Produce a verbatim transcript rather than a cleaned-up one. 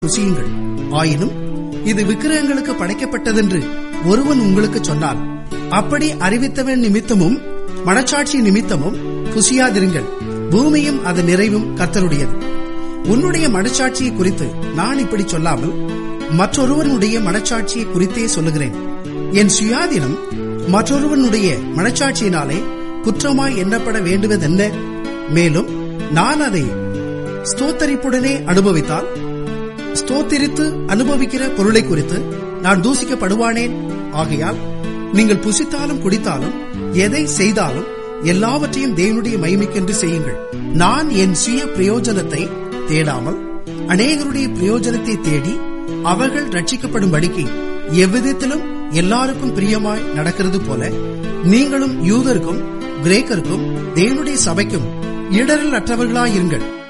புசியுங்கள். ஆயினும் இது விக்கிரகங்களுக்கு படைக்கப்பட்டதென்று ஒருவன் உங்களுக்கு சொன்னால், அப்படி அறிவித்தவன் நிமித்தமும் மனச்சாட்சி நிமித்தமும் புசியாதிருங்கள். பூமியும் அதன் நிறைவும் கர்த்தருடையது. உன்னுடைய மனச்சாட்சியை குறித்து நான் இப்படி சொல்லாமல் மற்றொருவனுடைய மனச்சாட்சியை குறித்தே சொல்லுகிறேன். என் சுயாதீனம் மற்றொருவனுடைய மனச்சாட்சியினாலே குற்றமாய் எண்ணப்பட வேண்டுவதென்ன? மேலும் நான் அதை ஸ்தோத்தரிப்புடனே அனுபவித்தால், ஸ்தோத்திரித்து அனுபவிக்கிற பொருளை குறித்து நான் தூசிக்கப்படுவானேன்? ஆகையால் நீங்கள் புசித்தாலும் குடித்தாலும் எதை செய்தாலும் எல்லாவற்றையும் தேவனுடைய மகிமைக்கென்று செய்யுங்கள். நான் என் சுய பிரயோஜனத்தை தேடாமல் அநேகருடைய பிரயோஜனத்தை தேடி அவர்கள் ரட்சிக்கப்படும்படிக்கு எவ்விதத்திலும் எல்லாருக்கும் பிரியமாய் நடக்கிறது போல, நீங்களும் யூதருக்கும் கிரேக்கருக்கும் தேவனுடைய சபைக்கும் இடரல் அற்றவர்களாயிருங்கள்.